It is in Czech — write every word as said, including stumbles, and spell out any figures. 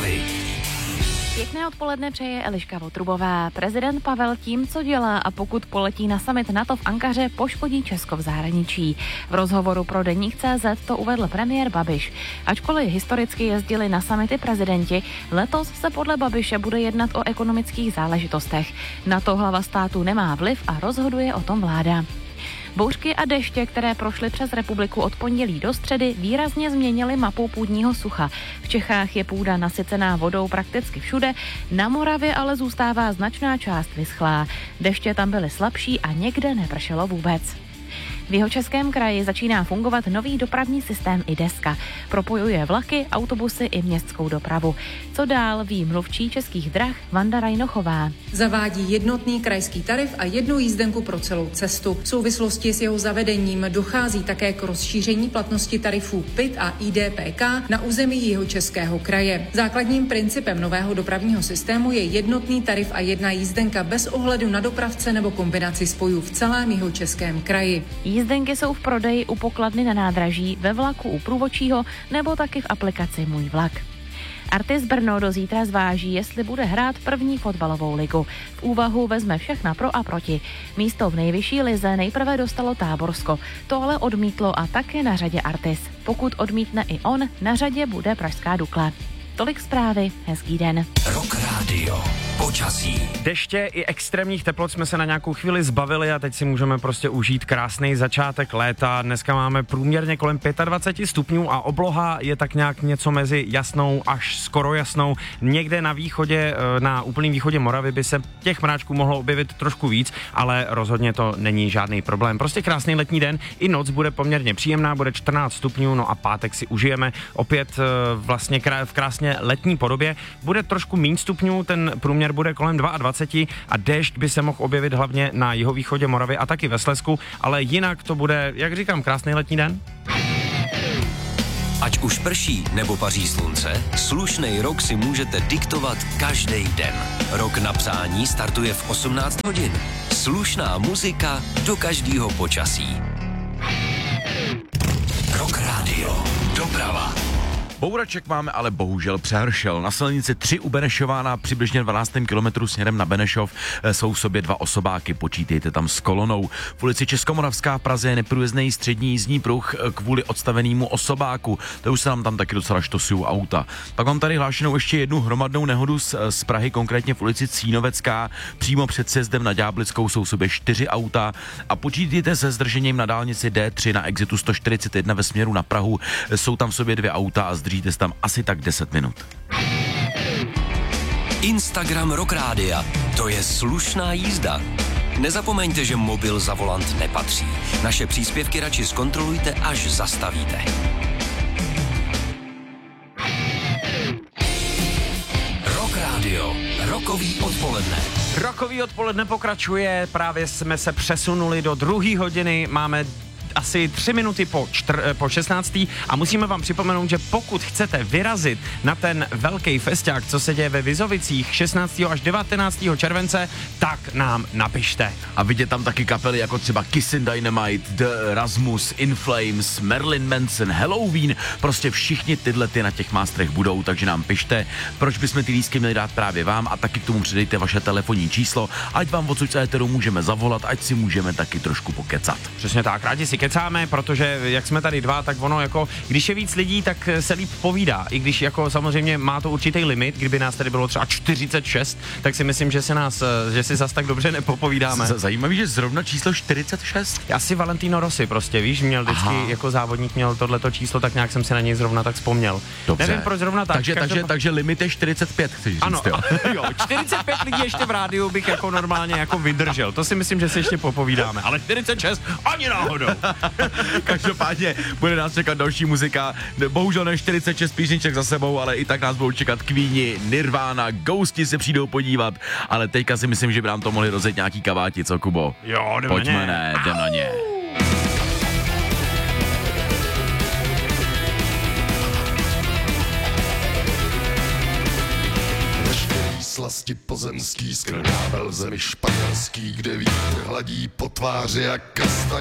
zprávy. Pěkné odpoledne přeje Eliška Votrubová. Prezident Pavel tím, co dělá a pokud poletí na summit NATO v Ankaře, poškodí Česko v zahraničí. V rozhovoru pro Deník tečka cé zet to uvedl premiér Babiš. Ačkoliv historicky jezdili na summity prezidenti, letos se podle Babiše bude jednat o ekonomických záležitostech. Na to hlava státu nemá vliv a rozhoduje o tom vláda. Bouřky a deště, které prošly přes republiku od pondělí do středy, výrazně změnily mapu půdního sucha. V Čechách je půda nasycená vodou prakticky všude, na Moravě ale zůstává značná část vyschlá. Deště tam byly slabší a někde nepršelo vůbec. V Jihočeském kraji začíná fungovat nový dopravní systém iDeska. Propojuje vlaky, autobusy i městskou dopravu. Co dál, ví mluvčí Českých drah Vanda Rajnochová. Zavádí jednotný krajský tarif a jednu jízdenku pro celou cestu. V souvislosti s jeho zavedením dochází také k rozšíření platnosti tarifů P I T a I D P K na území Jihočeského kraje. Základním principem nového dopravního systému je jednotný tarif a jedna jízdenka bez ohledu na dopravce nebo kombinaci spojů v celém Jihočeském kraji. Jízdenky jsou v prodeji u pokladny na nádraží, ve vlaku u průvodčího nebo taky v aplikaci Můj vlak. Artis Brno do zítra zváží, jestli bude hrát první fotbalovou ligu. V úvahu vezme všechna pro a proti. Místo v nejvyšší lize nejprve dostalo Táborsko. To ale odmítlo a tak je na řadě Artis. Pokud odmítne i on, na řadě bude pražská Dukla. Tolik zprávy, hezký den. Rock Radio. Počasí. Deště i extrémních teplot jsme se na nějakou chvíli zbavili a teď si můžeme prostě užít krásný začátek léta. Dneska máme průměrně kolem dvacet pět stupňů a obloha je tak nějak něco mezi jasnou až skoro jasnou. Někde na východě, na úplném východě Moravy by se těch mráčků mohlo objevit trošku víc, ale rozhodně to není žádný problém. Prostě krásný letní den, i noc bude poměrně příjemná, bude čtrnáct stupňů, no a pátek si užijeme opět vlastně v krásně letní podobě. Bude trošku méně stupňů, ten průměr bude kolem dvacet dva a déšť by se mohl objevit hlavně na jihovýchodě Moravy a taky ve Slezsku, ale jinak to bude, jak říkám, krásný letní den. Ať už prší nebo paří slunce, slušnej rok si můžete diktovat každý den. Rok na přání startuje v osmnáct hodin. Slušná muzika do každého počasí. Rock Radio. Doprava. Bouraček máme ale bohužel přehršel. Na silnici tři u Benešova na přibližně dvanáctém kilometru směrem na Benešov jsou v sobě dva osobáky, počítejte tam s kolonou. V ulici Českomoravská v Praze je neprůjezdný střední jízdní pruh kvůli odstavenému osobáku. To už se nám tam taky docela štosují auta. Pak mám tady hlášenou ještě jednu hromadnou nehodu z, z Prahy, konkrétně v ulici Cínovecká. Přímo před sjezdem na Ďáblickou jsou v sobě čtyři auta a počítejte se zdržením na dálnici D tři na exitu sto čtyřicet jedna ve směru na Prahu. Jsou tam v sobě dvě auta a zdržíte se tam asi tak deset minut. Instagram Rock Rádia. To je slušná jízda. Nezapomeňte, že mobil za volant nepatří. Naše příspěvky radši zkontrolujte, až zastavíte. Rock Radio. Rokový odpoledne. Rokový odpoledne pokračuje, právě jsme se přesunuli do druhé hodiny, máme asi tři minuty po, čtr, po šestnácté a musíme vám připomenout, že pokud chcete vyrazit na ten velký festiák, co se děje ve Vizovicích šestnáctého až devatenáctého července, tak nám napište. A vidět tam taky kapely jako třeba Kiss and Dynamite, The Rasmus, In Flames, Marilyn Manson, Halloween, prostě všichni tyhle ty na těch mástrech budou, takže nám pište, proč bychom ty lístky měli dát právě vám a taky k tomu přidejte vaše telefonní číslo, ať vám odsud z éteru můžeme zavolat, ať si můžeme taky trošku pokecat. Přesně tak, rádi si kecáme, protože jak jsme tady dva, tak ono jako, když je víc lidí, tak se líp povídá. I když jako samozřejmě má to určitý limit, kdyby nás tady bylo třeba čtyřicet šest, tak si myslím, že se nás, že si zas tak dobře nepopovídáme. Z- zajímavý, že zrovna číslo čtyřicet šest. Asi Valentino Rossi prostě, víš, měl vždycky Aha. jako závodník měl tohleto číslo, tak nějak jsem si na něj zrovna tak vzpomněl. Dobře. Nevím, proč zrovna tak. Takže, každop... takže, takže limit je čtyřicet pět, chceš říct, ano, jo? jo, čtyřicet pět lidí ještě v rádiu bych jako normálně jako vydržel. To si myslím, že si ještě popovídáme, ale čtyřicet šest ani náhodou. Každopádně bude nás čekat další muzika. Bohužel ne čtyřicet šest písniček za sebou, ale i tak nás budou čekat Queeni, Nirvana, Ghosti se přijdou podívat, ale teďka si myslím, že by nám to mohli rozjet nějaký kaváti, co Kubo? Jo, jdeme Pojďme, na ně. ne, jdem na ně. Slasti pozemský, skrnável zemi španělský, kde vítr hladí po tváři jak kastaň.